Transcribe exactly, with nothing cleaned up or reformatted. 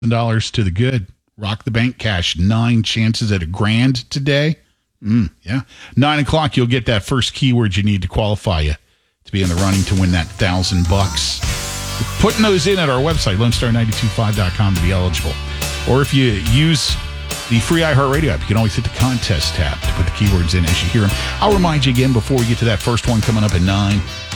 dollars to the good. Rock the Bank cash. Nine chances at a grand today. Mm, yeah. Nine o'clock, you'll get that first keyword you need to qualify you to be in the running to win that thousand bucks. We're putting those in at our website, lone star nine two five dot com to be eligible. Or if you use the free iHeartRadio app, you can always hit the contest tab to put the keywords in as you hear them. I'll remind you again before we get to that first one coming up at nine.